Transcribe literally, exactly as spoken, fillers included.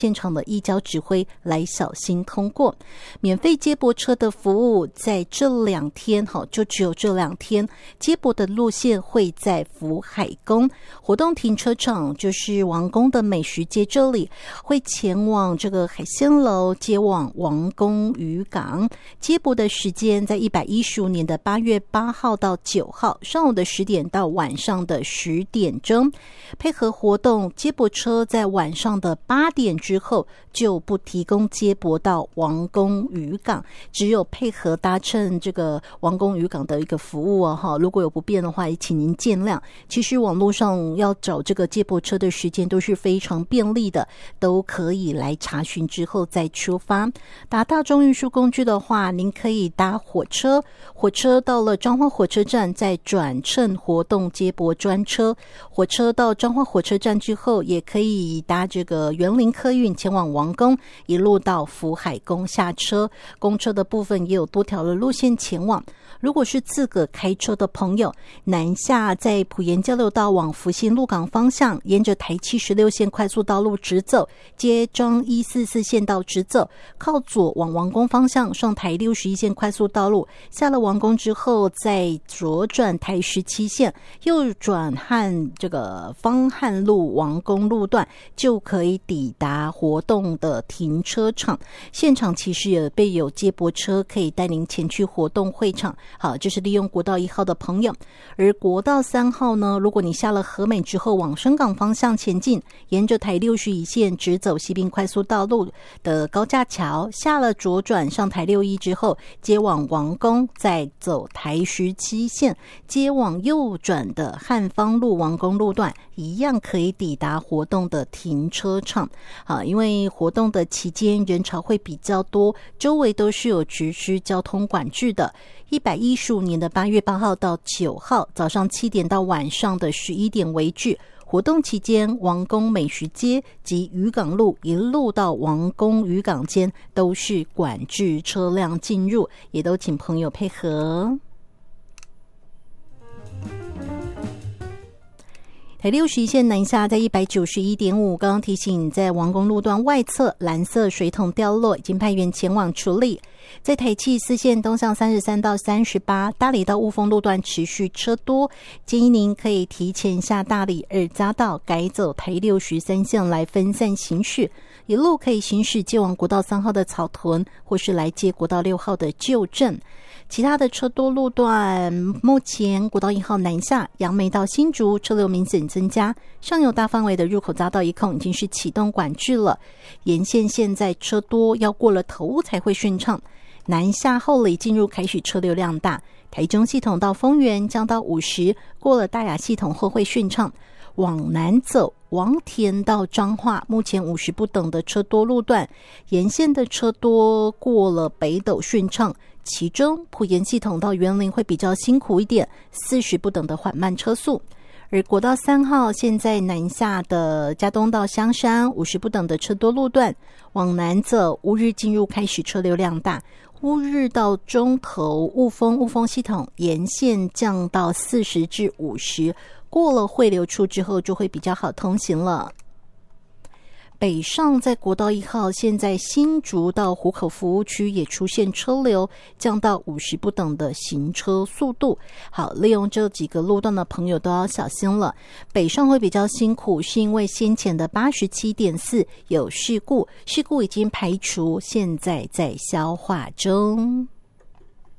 现场的义交指挥来小心通过。免费接驳车的服务在这两天，就只有这两天，接驳的路线会在福海宫活动停车场，就是王宫的美食街这里，会前往这个海鲜楼，接往王宫渔港。接驳的时间在一百一十五年的八月八号到九号，上午的十点到晚上的十点钟。配合活动，接驳车在晚上的八点之后就不提供接驳到王宫渔港，只有配合搭乘这个王宫渔港的一个服务哦。如果有不便的话，也请您见谅。其实网络上要找这个接驳车的时间都是非常便利的，都可以来查询之后再出发。搭大众运输工具的话，您可以搭火车，火车到了彰化火车站再转乘活动接驳专车，火车到彰化火车站之后，也可以搭这个园林客运前往王宫，一路到福海宫下车。公车的部分也有多条的路线前往。如果是自个开车的朋友，南下在埔盐交流道往福兴鹿港方向，沿着台七十六线快速道路直走，接彰一四四线道直走，靠左往王宫方向上台六十一线快速道路，下了王宫之后再左转台十七线，右转汉这个方汉路王宫路段，就可以抵达活动的停车场。现场其实也备有接驳车可以带您前去活动会场。好，这是利用国道一号的朋友。而国道三号呢，如果你下了和美之后往深港方向前进，沿着台六十一线直走西滨快速道路的高架桥，下了左转上台六一之后，接往王宫，再走台十七线，接往右转的汉方路王宫路段，一样可以抵达活动的停车场。好，因为活动的期间人潮会比较多，周围都是有实施交通管制的。一百一十五年的八月八号到九号，早上七点到晚上的十一点为止。活动期间，王宫美食街及渔港路一路到王宫渔港间都是管制车辆进入，也都请朋友配合。台六十一线南下在 一百九十一点五， 刚刚提醒在王宫路段外侧蓝色水桶掉落，已经派员前往处理。在台七四线东向三十三到三十八，大里到雾峰路段持续车多，建议您可以提前下大里二匝道，改走台六十三线来分散行驶，一路可以行驶接往国道三号的草屯，或是来接国道六号的旧镇。其他的车多路段，目前国道一号南下杨梅到新竹车流明显增加，上游大范围的入口匝道一控已经是启动管制了，沿线现在车多，要过了头屋才会顺畅。南下后里进入开始车流量大，台中系统到丰原将到五十，过了大雅系统后会顺畅。往南走，王田到彰化，目前五十不等的车多路段，沿线的车多，过了北斗顺畅。其中埔盐系统到园林会比较辛苦一点，四十不等的缓慢车速。而国道三号现在南下的嘉东到香山五十不等的车多路段，往南走乌日进入开始车流量大，乌日到中投雾峰雾峰系统沿线降到四十至五十，过了汇流处之后就会比较好通行了。北上在国道一号，现在新竹到湖口服务区也出现车流，降到五十不等的行车速度。好，利用这几个路段的朋友都要小心了。北上会比较辛苦，是因为先前的 八十七点四 有事故，事故已经排除，现在在消化中。